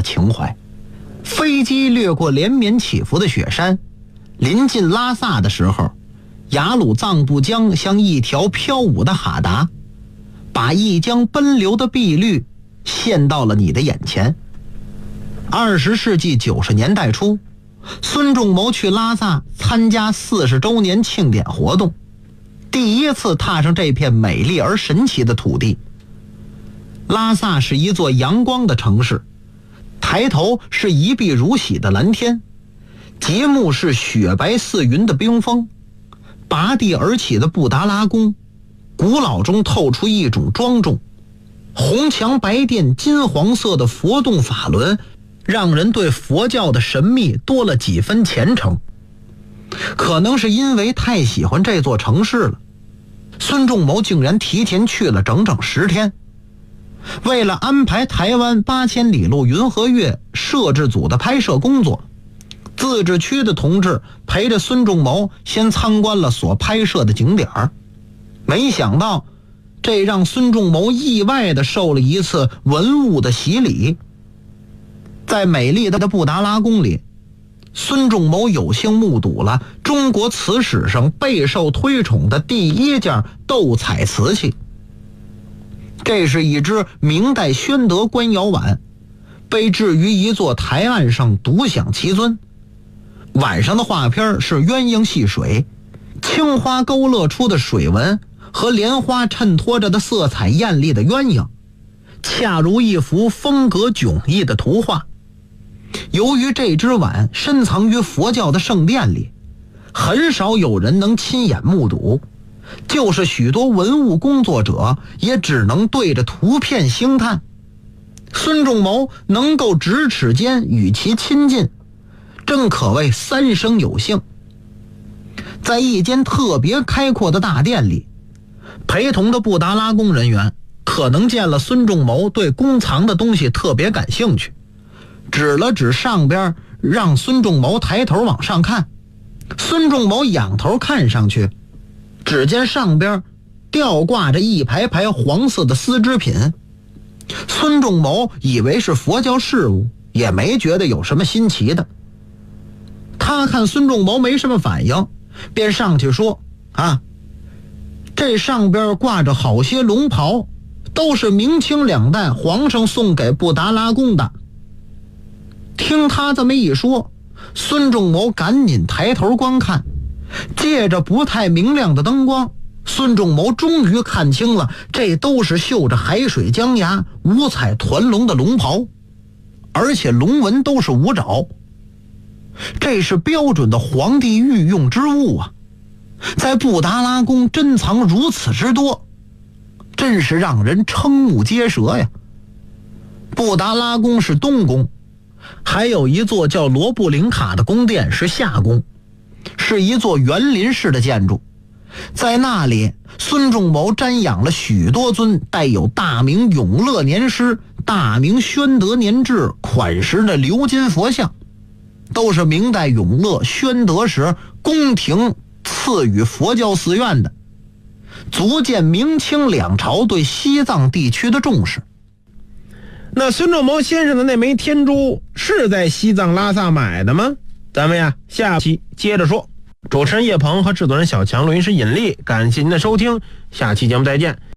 情怀。飞机掠过连绵起伏的雪山，临近拉萨的时候，雅鲁藏布江像一条飘舞的哈达，把一江奔流的碧绿现到了你的眼前。20世纪90年代初，孙仲谋去拉萨参加40周年庆典活动，第一次踏上这片美丽而神奇的土地。拉萨是一座阳光的城市，抬头是一碧如洗的蓝天，极目是雪白似云的冰峰，拔地而起的布达拉宫，古老中透出一种庄重，红墙白殿金黄色的佛洞法轮，让人对佛教的神秘多了几分虔诚。可能是因为太喜欢这座城市了，孙仲谋竟然提前去了整整10天。为了安排台湾8000里路云和月摄制组的拍摄工作，自治区的同志陪着孙仲谋先参观了所拍摄的景点，没想到这让孙仲谋意外地受了一次文物的洗礼。在美丽的布达拉宫里，孙仲谋有幸目睹了中国瓷史上备受推崇的第一件斗彩瓷器。这是一只明代宣德官窑碗，被置于一座台岸上独享其尊。碗上的画片是鸳鸯戏水，青花勾勒出的水纹和莲花衬托着的色彩艳丽的鸳鸯，恰如一幅风格迥异的图画。由于这只碗深藏于佛教的圣殿里，很少有人能亲眼目睹，就是许多文物工作者也只能对着图片兴叹。孙仲谋能够咫尺间与其亲近，正可谓三生有幸。在一间特别开阔的大殿里，陪同的布达拉宫人员可能见了孙仲谋对宫藏的东西特别感兴趣，指了指上边，让孙仲谋抬头往上看。孙仲谋仰头看上去，只见上边吊挂着一排排黄色的丝织品。孙仲谋以为是佛教事物，也没觉得有什么新奇的。他看孙仲谋没什么反应，便上去说：这上边挂着好些龙袍，都是明清2代皇上送给布达拉宫的。听他这么一说，孙仲谋赶紧抬头观看，借着不太明亮的灯光，孙仲谋终于看清了，这都是绣着海水江崖五彩团龙的龙袍，而且龙纹都是五爪。这是标准的皇帝御用之物啊，在布达拉宫珍藏如此之多，真是让人瞠目结舌呀。布达拉宫是东宫，还有一座叫罗布林卡的宫殿是夏宫，是一座园林式的建筑。在那里，孙仲谋瞻仰了许多尊带有大明永乐年诗、大明宣德年制款式的鎏金佛像，都是明代永乐、宣德时宫廷赐予佛教寺院的，足见明清2朝对西藏地区的重视。 那孙仲谋先生的那枚天珠是在西藏拉萨买的吗？咱们下期接着说。主持人叶鹏和制作人小强，录音师尹力，感谢您的收听，下期节目再见。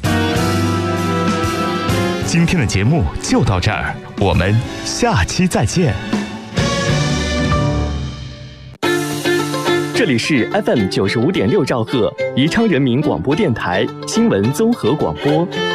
今天的节目就到这儿，我们下期再见。 这里是 FM 95.6兆赫，宜昌人民广播电台新闻综合广播。